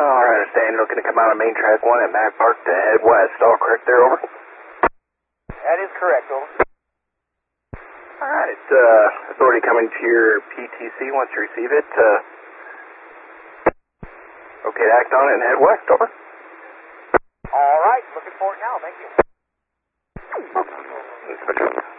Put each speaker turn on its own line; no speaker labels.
Alright, understand. Looking to come out of main track 1 at Mac Park to head west. All correct there, over?
That is correct, over.
Alright, authority coming to your PTC once you receive it. Okay to act on it and head west, over.
All right, looking for it now, thank you.
Switch over.